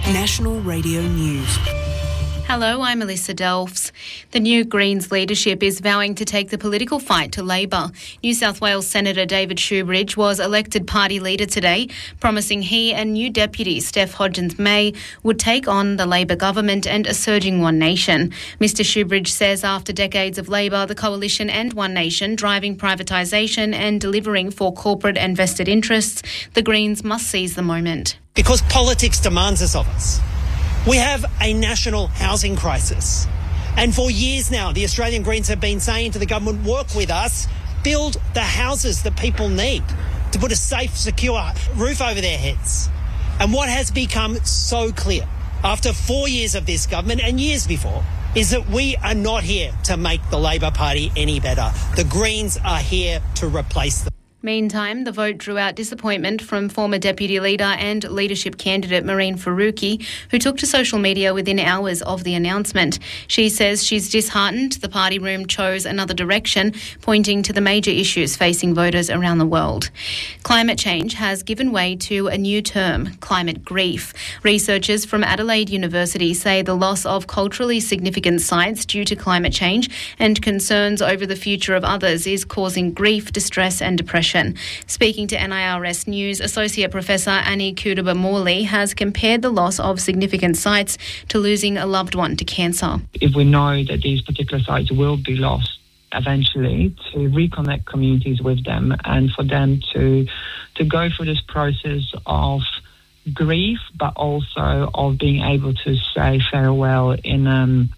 National Radio News. Hello, I'm Melissa Delfs. The new Greens leadership is vowing to take the political fight to Labor. New South Wales Senator David Shoebridge was elected party leader today, promising he and new deputy Steph Hodgins-May would take on the Labor government and a surging One Nation. Mr Shoebridge says after decades of Labor, the Coalition and One Nation driving privatisation and delivering for corporate and vested interests, the Greens must seize the moment. Because politics demands this of us. We have a national housing crisis. And for years now, the Australian Greens have been saying to the government, work with us, build the houses that people need to put a safe, secure roof over their heads. And what has become so clear after 4 years of this government and years before is that we are not here to make the Labor Party any better. The Greens are here to replace them. Meantime, the vote drew out disappointment from former Deputy Leader and leadership candidate Mehreen Faruqi, who took to social media within hours of the announcement. She says she's disheartened the party room chose another direction, pointing to the major issues facing voters around the world. Climate change has given way to a new term, climate grief. Researchers from Adelaide University say the loss of culturally significant sites due to climate change and concerns over the future of others is causing grief, distress and depression. Speaking to NIRS News, Associate Professor Annie Kudaba-Morley has compared the loss of significant sites to losing a loved one to cancer. If we know that these particular sites will be lost eventually, to reconnect communities with them and for them to go through this process of grief, but also of being able to say farewell in an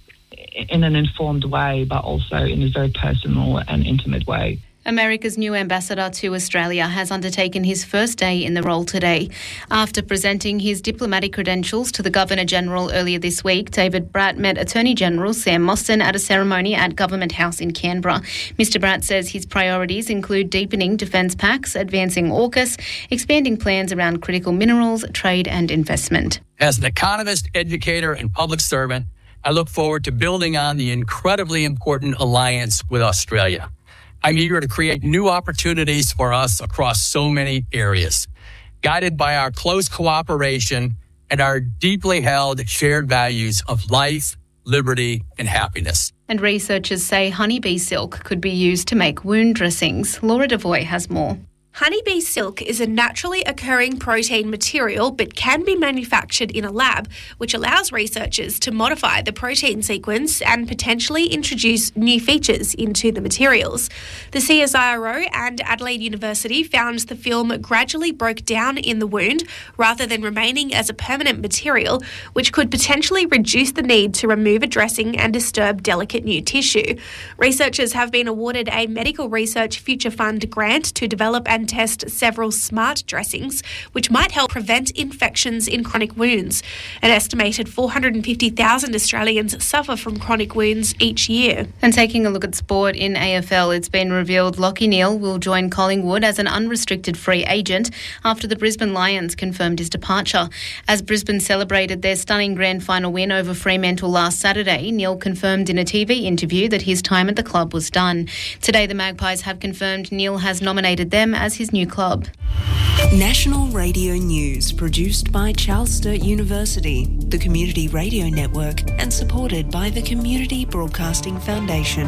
informed way, but also in a very personal and intimate way. America's new ambassador to Australia has undertaken his first day in the role today. After presenting his diplomatic credentials to the Governor-General earlier this week, David Bratt met Attorney-General Sam Mostyn at a ceremony at Government House in Canberra. Mr Bratt says his priorities include deepening defence pacts, advancing AUKUS, expanding plans around critical minerals, trade and investment. As an economist, educator and public servant, I look forward to building on the incredibly important alliance with Australia. I'm eager to create new opportunities for us across so many areas, guided by our close cooperation and our deeply held shared values of life, liberty, and happiness. And researchers say honeybee silk could be used to make wound dressings. Laura Devoy has more. Honeybee silk is a naturally occurring protein material but can be manufactured in a lab, which allows researchers to modify the protein sequence and potentially introduce new features into the materials. The CSIRO and Adelaide University found the film gradually broke down in the wound rather than remaining as a permanent material, which could potentially reduce the need to remove a dressing and disturb delicate new tissue. Researchers have been awarded a Medical Research Future Fund grant to develop and test several smart dressings, which might help prevent infections in chronic wounds. An estimated 450,000 Australians suffer from chronic wounds each year. And taking a look at sport in AFL, it's been revealed Lachie Neale will join Collingwood as an unrestricted free agent after the Brisbane Lions confirmed his departure. As Brisbane celebrated their stunning grand final win over Fremantle last Saturday, Neale confirmed in a TV interview that his time at the club was done. Today, the Magpies have confirmed Neale has nominated them as his new club. National Radio News, produced by Charles Sturt University, the Community Radio Network, and supported by the Community Broadcasting Foundation.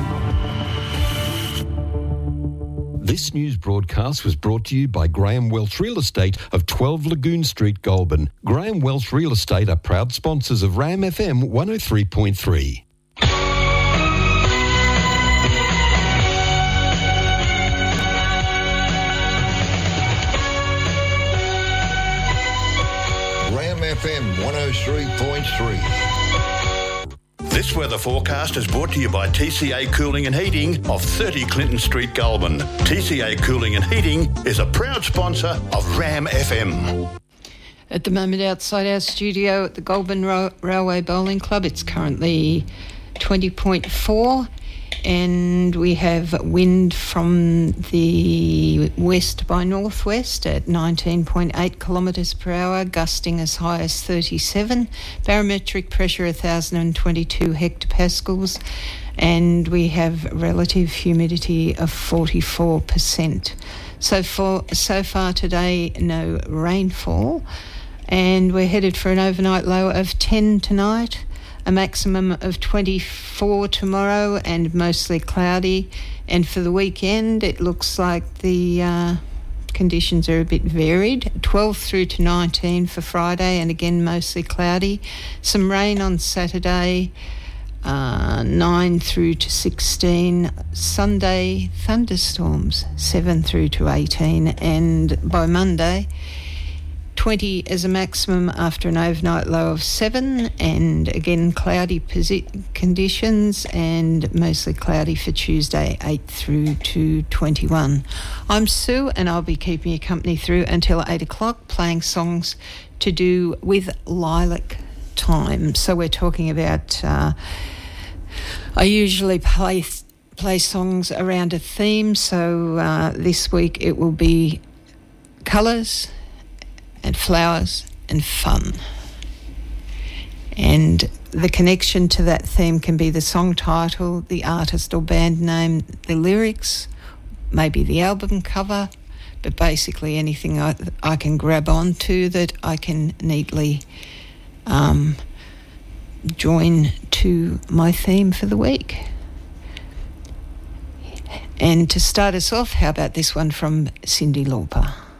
This news broadcast was brought to you by Graham Welsh Real Estate of 12 Lagoon Street, Goulburn. Graham Welsh Real Estate are proud sponsors of RAM FM 103.3. FM 103.3. This weather forecast is brought to you by TCA Cooling and Heating of 30 Clinton Street, Goulburn. TCA Cooling and Heating is a proud sponsor of RAM FM. At the moment outside our studio at the Goulburn Railway Bowling Club, it's currently 20.4 and we have wind from the west by northwest at 19.8 kilometres per hour, gusting as high as 37. Barometric pressure 1,022 hectopascals, and we have relative humidity of 44%. So far today, no rainfall. And we're headed for an overnight low of 10 tonight, a maximum of 24 tomorrow, and mostly cloudy. And for the weekend, it looks like the conditions are a bit varied. 12 through to 19 for Friday, and again mostly cloudy. Some rain on Saturday, 9 through to 16. Sunday, thunderstorms, 7 through to 18. And by Monday, 20 as a maximum after an overnight low of 7, and again cloudy conditions, and mostly cloudy for Tuesday, 8 through to 21. I'm Sue, and I'll be keeping you company through until 8 o'clock, playing songs to do with lilac time. So we're talking about, I usually play songs around a theme, so this week it will be colours and flowers and fun. And the connection to that theme can be the song title, the artist or band name, the lyrics, maybe the album cover, but basically anything I can grab onto that I can neatly join to my theme for the week. And to start us off, how about this one from Cyndi Lauper?